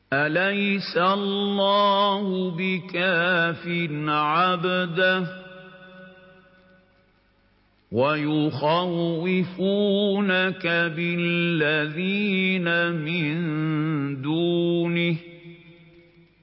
أليس الله بكاف عبده ويخوفونك بالذين من دونه